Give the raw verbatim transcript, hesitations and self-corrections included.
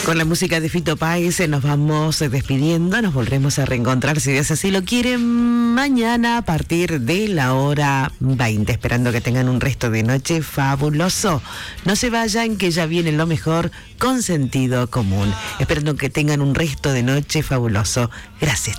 Con la música de Fito Páez nos vamos despidiendo, nos volveremos a reencontrar, si Dios así lo quiere, mañana a partir de la hora veinte, esperando que tengan un resto de noche fabuloso. No se vayan, que ya viene lo mejor con sentido común, esperando que tengan un resto de noche fabuloso. Gracias.